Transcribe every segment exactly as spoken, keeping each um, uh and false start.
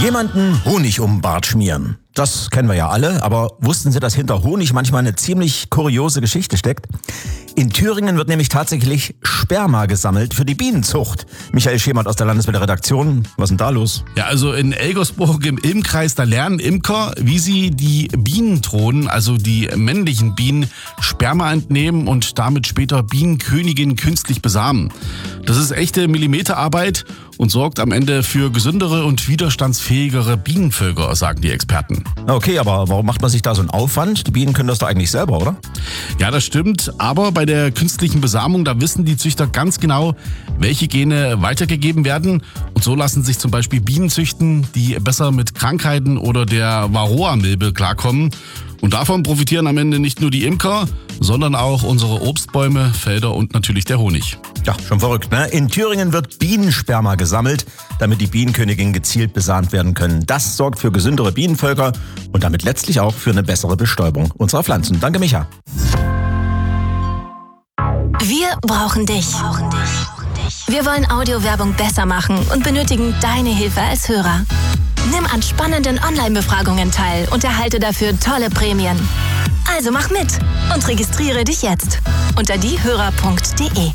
Jemanden Honig um den Bart schmieren. Das kennen wir ja alle, aber wussten Sie, dass hinter Honig manchmal eine ziemlich kuriose Geschichte steckt? In Thüringen wird nämlich tatsächlich Sperma gesammelt für die Bienenzucht. Michael Schemert aus der Landeswelle Redaktion, was ist denn da los? Ja, also in Elgersburg im Imkreis, da lernen Imker, wie sie die Bienentronen, also die männlichen Bienen, Sperma entnehmen und damit später Bienenköniginnen künstlich besamen. Das ist echte Millimeterarbeit und sorgt am Ende für gesündere und widerstandsfähigere Bienenvölker, sagen die Experten. Okay, aber warum macht man sich da so einen Aufwand? Die Bienen können das doch eigentlich selber, oder? Ja, das stimmt, aber bei der künstlichen Besamung, da wissen die Züchter ganz genau, welche Gene weitergegeben werden. Und so lassen sich zum Beispiel Bienen züchten, die besser mit Krankheiten oder der Varroa-Milbe klarkommen. Und davon profitieren am Ende nicht nur die Imker, sondern auch unsere Obstbäume, Felder und natürlich der Honig. Ja, schon verrückt, ne? In Thüringen wird Bienensperma gesammelt, damit die Bienenköniginnen gezielt besamt werden können. Das sorgt für gesündere Bienenvölker und damit letztlich auch für eine bessere Bestäubung unserer Pflanzen. Danke, Micha. Wir brauchen dich. Wir wollen Audiowerbung besser machen und benötigen deine Hilfe als Hörer. Nimm an spannenden Online-Befragungen teil und erhalte dafür tolle Prämien. Also mach mit und registriere dich jetzt unter diehörer punkt de.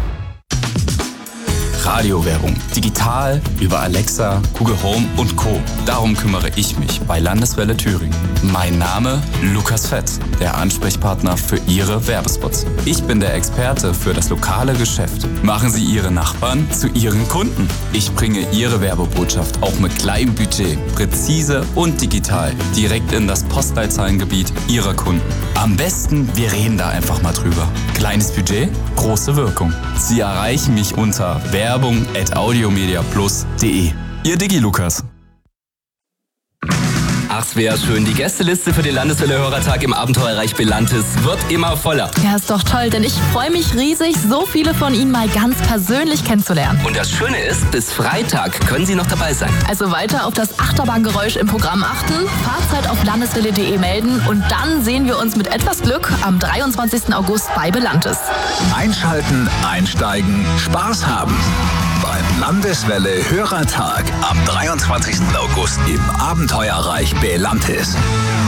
Radiowerbung. Digital, über Alexa, Google Home und Co. Darum kümmere ich mich bei Landeswelle Thüringen. Mein Name Lukas Fett, der Ansprechpartner für Ihre Werbespots. Ich bin der Experte für das lokale Geschäft. Machen Sie Ihre Nachbarn zu Ihren Kunden. Ich bringe Ihre Werbebotschaft auch mit kleinem Budget, präzise und digital, direkt in das Postleitzahlengebiet Ihrer Kunden. Am besten, wir reden da einfach mal drüber. Kleines Budget, große Wirkung. Sie erreichen mich unter werbung at audiomediaplus punkt de. Ihr Digi Lukas. Ach, es wäre schön. Die Gästeliste für den Landeswelle-Hörertag im Abenteuerreich Belantes wird immer voller. Ja, ist doch toll, denn ich freue mich riesig, so viele von Ihnen mal ganz persönlich kennenzulernen. Und das Schöne ist, bis Freitag können Sie noch dabei sein. Also weiter auf das Achterbahngeräusch im Programm achten, Fahrzeit auf landeswelle punkt de melden und dann sehen wir uns mit etwas Glück am dreiundzwanzigsten August bei Belantes. Einschalten, einsteigen, Spaß haben. Beim Landeswelle Hörertag am dreiundzwanzigsten August im Abenteuerreich Belantes.